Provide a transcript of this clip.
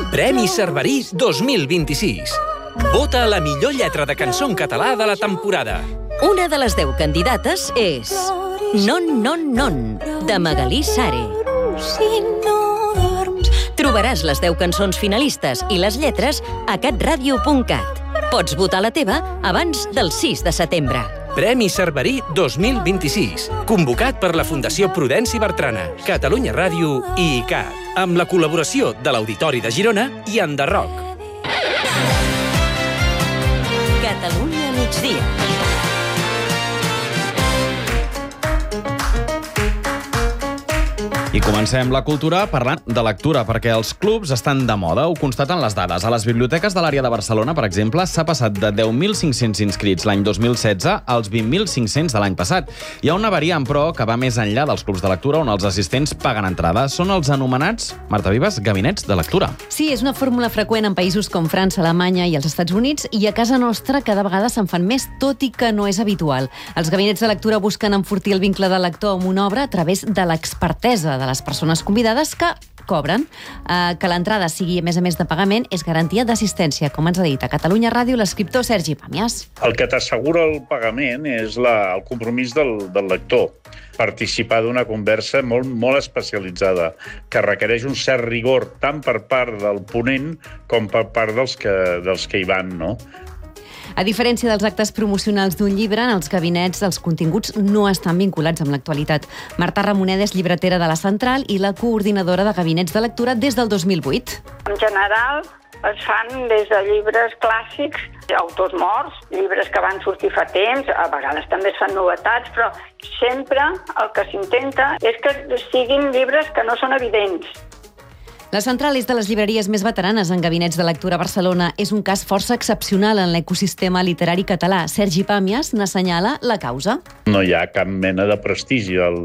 Premi Cerverí 2026. Vota la millor lletra de cançó en català de la temporada. Una de les 10 candidates és Non, non, non, de Magalí Sare. Trobaràs les 10 cançons finalistes i les lletres a catradio.cat. Pots votar la teva abans del 6 de setembre. Premi Cerverí 2026. Convocat per la Fundació Prudenci Bertrana, Catalunya Ràdio i ICAT, amb la col·laboració de l'Auditori de Girona i Enderroc. Catalunya migdia. I comencem la cultura parlant de lectura, perquè els clubs estan de moda, ho constaten les dades. A les biblioteques de l'àrea de Barcelona, per exemple, s'ha passat de 10.500 inscrits l'any 2016 als 20.500 de l'any passat. Hi ha una variant, però, que va més enllà dels clubs de lectura on els assistents paguen entrada. Són els anomenats, Marta Vives, gabinets de lectura. Sí, és una fórmula freqüent en països com França, Alemanya i els Estats Units, i a casa nostra cada vegada se'n fan més, tot i que no és habitual. Els gabinets de lectura busquen enfortir el vincle del lector amb una obra a través de l'expertesa de les persones convidades que cobren. Que l'entrada sigui, a més de pagament, és garantia d'assistència, com ens ha dit a Catalunya Ràdio l'escriptor Sergi Pàmies. El que t'assegura el pagament és el compromís del lector. Participar d'una conversa molt especialitzada, que requereix un cert rigor tant per part del ponent com per part dels que hi van, no? A diferència dels actes promocionals d'un llibre, en els gabinets els continguts no estan vinculats amb l'actualitat. Marta Ramoneda és llibretera de la Central i la coordinadora de gabinets de lectura des del 2008. En general, es fan des de llibres clàssics, autors morts, llibres que van sortir fa temps, a vegades també es fan novetats, però sempre el que s'intenta és que siguin llibres que no són evidents. La Central és de les llibreries més veteranes en gabinets de lectura a Barcelona. És un cas força excepcional en l'ecosistema literari català. Sergi Pàmies n'assenyala la causa. No hi ha cap mena de prestigi al